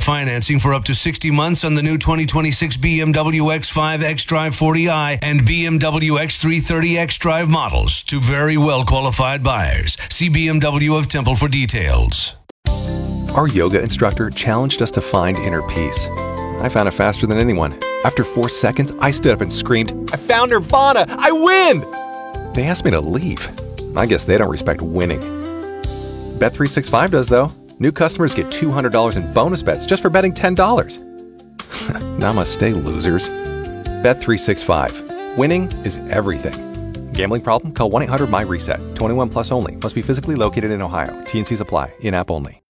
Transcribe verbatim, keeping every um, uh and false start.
financing for up to sixty months on the new twenty twenty-six B M W X five xDrive forty i and B M W X three thirty xDrive models to very well qualified buyers. See B M W of Temple for details. Our yoga instructor challenged us to find inner peace. I found it faster than anyone. After four seconds, I stood up and screamed, "I found Nirvana! I win!" They asked me to leave. I guess they don't respect winning. Bet three sixty-five does, though. New customers get two hundred dollars in bonus bets just for betting ten dollars. Namaste, losers. Bet three sixty-five. Winning is everything. Gambling problem? Call one eight hundred M Y RESET. twenty-one plus only. Must be physically located in Ohio. T and Cs apply. In-app only.